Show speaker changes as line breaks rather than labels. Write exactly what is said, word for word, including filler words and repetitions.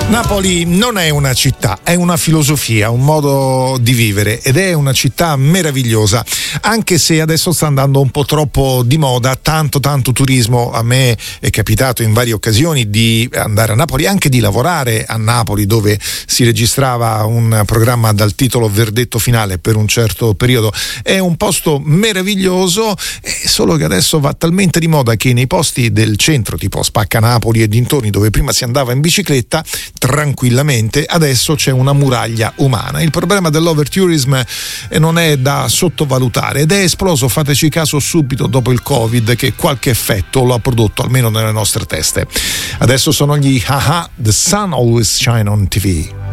Napoli non è una città, è una filosofia, un modo di vivere ed è una città meravigliosa, anche se adesso sta andando un po' troppo di moda, tanto tanto turismo. A me è capitato in varie occasioni di andare a Napoli, anche di lavorare a Napoli, dove si registrava un programma dal titolo Verdetto Finale per un certo periodo. È un posto meraviglioso, solo che adesso va talmente di moda che nei posti del centro, tipo Spaccanapoli e dintorni, dove prima si andava in bicicletta tranquillamente, adesso c'è una muraglia umana. Il problema dell'overtourism non è da sottovalutare ed è esploso, fateci caso, subito dopo il Covid, che qualche effetto lo ha prodotto, almeno nelle nostre teste. Adesso sono gli Haha, The Sun Always Shine on T V.